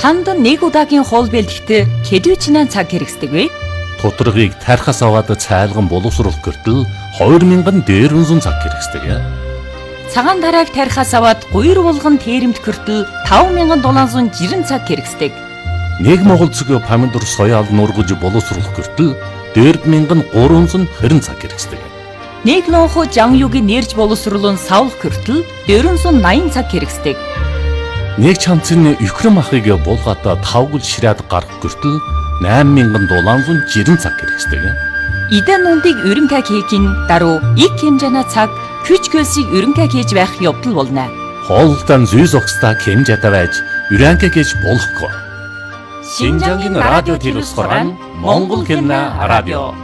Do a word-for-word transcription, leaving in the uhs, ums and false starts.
Танд нэг удаагийн хоол бэлтгэхдээ хэдвчнээ цаг хэрэгсдэг вэ? Тодорхойг тархаас аваад цайлган боловсруулах гэртэл хоёр мянган дээрвэн цаг хэрэгсдэг. Цагаан тарааг тархаас аваад гуйр булган тээрэмт гэртэл таван мянган долоон зуун жирэн цаг хэрэгсдэг. Нэг монгол цэгийн помидор соёал нургаж боловсруулах гэртэл дөрв мянган гурван зуун хорин цаг хэрэгсдэг. Нэг лонхо жангюгийн нэрж боловсруулан савлах гэртэл дөрвөн зуун наян цаг хэрэгсдэг. Нэг чанцын Украин махыг булгаад тавгал ширээд гарах гэртэл найман мянган долоон зуун жирэн цаг хэрэгсдэг. Идэн нундыг өрөнгө хийхин даруй их хэмжээний цаг хүч хөлсийг өрөнгө хийж байх явдал болно. Хоолтон зүйс огстой хэмжээтэй байж өрөнгө хийж болохгүй. Шинжангийн радио телевиз хорон Монгол хэлний радио